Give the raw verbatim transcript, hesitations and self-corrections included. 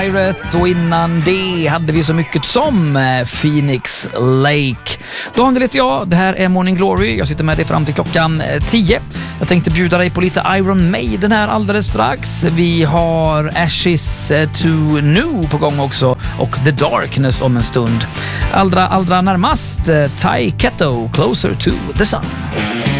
Pirate, och innan det hade vi så mycket som Phoenix Lake. Daniel heter jag, det här är Morning Glory. Jag sitter med dig fram till klockan tio. Jag tänkte bjuda dig på lite Iron Maiden här alldeles strax. Vi har Ashes to New på gång också och The Darkness om en stund. Allra, allra närmast Ty Ketto, Closer to the Sun.